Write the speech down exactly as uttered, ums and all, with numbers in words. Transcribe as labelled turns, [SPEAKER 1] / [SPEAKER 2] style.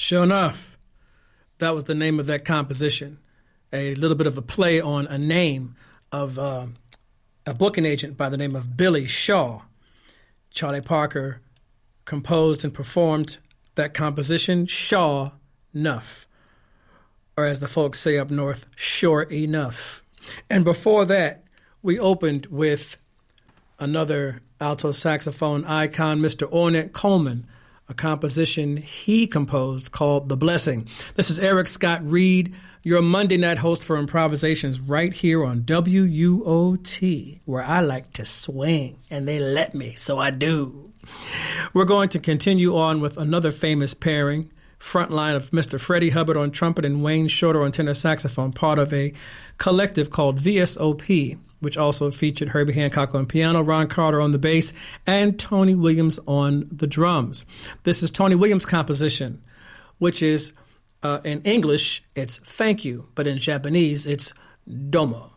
[SPEAKER 1] Sure enough, that was the name of that composition. A little bit of a play on a name of uh, a booking agent by the name of Billy Shaw. Charlie Parker composed and performed that composition, Shaw Nuff, or as the folks say up north, Sure Enough. And before that, we opened with another alto saxophone icon, Mister Ornette Coleman, a composition he composed called The Blessing. This is Eric Scott Reed, your Monday night host for improvisations right here on W U O T, where I like to swing, and they let me, so I do. We're going to continue on with another famous pairing, front line of Mister Freddie Hubbard on trumpet and Wayne Shorter on tenor saxophone, part of a collective called V S O P, which also featured Herbie Hancock on piano, Ron Carter on the bass, and Tony Williams on the drums. This is Tony Williams' composition, which is, uh, in English, it's thank you, but in Japanese, it's domo.